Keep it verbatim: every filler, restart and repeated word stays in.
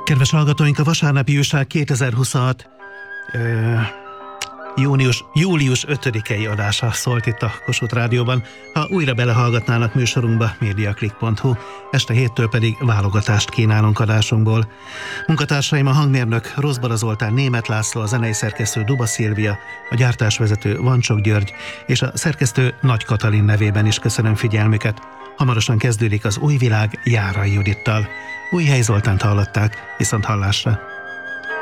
Kedves hallgatóink, a vasárnapi újság kétezer-huszonhat ö, június, július ötödikei adása szólt itt a Kossuth Rádióban. Ha újra belehallgatnának műsorunkba, mediaclick pont hu, este héttől pedig válogatást kínálunk adásunkból. Munkatársaim a hangmérnök Rozbara Zoltán, Németh László, a zenei szerkesztő Duba Szilvia, a gyártásvezető Vancsok György, és a szerkesztő Nagy Katalin nevében is köszönöm figyelmüket. Hamarosan kezdődik az új világ Járai Judittal. Újhely Zoltánt hallották, viszont hallásra.